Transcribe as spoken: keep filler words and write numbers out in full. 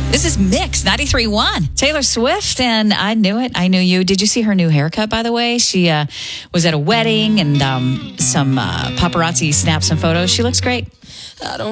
This is Mix ninety-three point one. Taylor Swift, and I Knew It, I Knew You. Did you see her new haircut, by the way? She uh, was at a wedding, and um, some uh, paparazzi snapped some photos. She looks great. I don't